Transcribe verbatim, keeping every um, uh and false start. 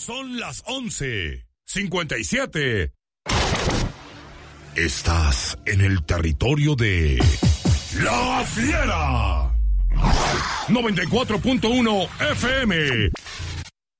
Son las once cincuenta y siete. Estás en el territorio de La Fiera. noventa y cuatro punto uno F M.